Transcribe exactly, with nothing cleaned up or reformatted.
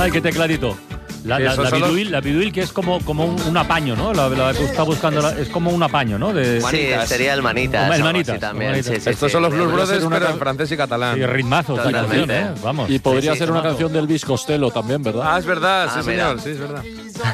Ay, qué tecladito. La, la, la, biduil, la biduil que es como, como un, un apaño, ¿no? La, la que está buscando la, es como un apaño, ¿no? De, sí, sería el manitas. El manitas. También. manitas. Sí, sí, Estos sí, son los sí, Blues sí, Brothers, una pero en francés y catalán. Sí, ritmazos. Totalmente. ¿eh? Vamos. Y podría sí, sí, ser una temazo. canción del Elvis Costello también, ¿verdad? Ah, es verdad, Ah, sí, mira. señor, sí, es verdad.